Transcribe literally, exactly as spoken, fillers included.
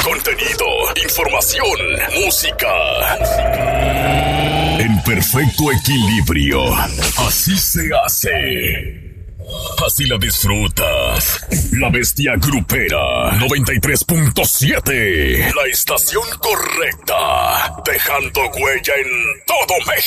Contenido, información, música. En perfecto equilibrio. Así se hace. Así la disfrutas. La Bestia Grupera noventa y tres punto siete. La estación correcta. Dejando huella en todo México.